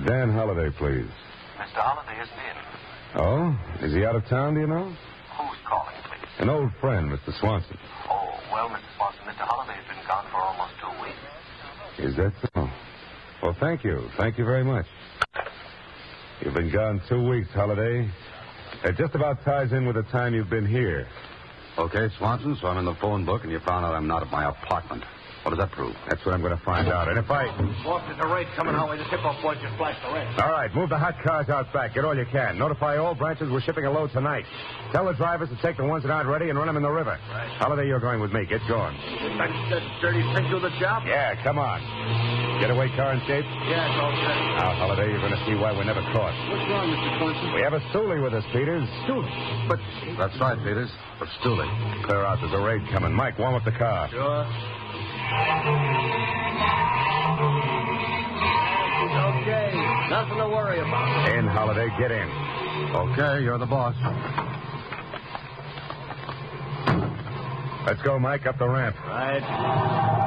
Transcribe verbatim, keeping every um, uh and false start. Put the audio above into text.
Dan Holliday, please. Mister Holliday isn't in. Oh? Is he out of town, do you know? Who's calling, please? An old friend, Mister Swanson. Oh, well, Mister Swanson, Mister Holliday has been gone for almost two weeks. Is that so? Well, thank you. Thank you very much. You've been gone two weeks, Holliday. It just about ties in with the time you've been here. Okay, Swanson, so I'm in the phone book, and you found out I'm not at my apartment. What does that prove? That's what I'm going to find out. And if I... Boss, there's a raid coming our way. The tip-off boys just flashed the red. All right, move the hot cars out back. Get all you can. Notify all branches we're shipping a load tonight. Tell the drivers to take the ones that aren't ready and run them in the river. Right. Holiday, you're going with me. Get going. That, that dirty pig do the job? Yeah, come on. Getaway car in shape? Yeah, it's all set. Now, Holiday, you're going to see why we're never caught. What's wrong, Mister Swanson? We have a stoolie with us, Peters. Stoolie? But... That's right, Peters. But Stoolie. Clear out. There's a raid coming. Mike, warm up the car. Sure. Okay. Nothing to worry about. In, Holiday. Get in. Okay, you're the boss. Let's go, Mike, up the ramp. Right.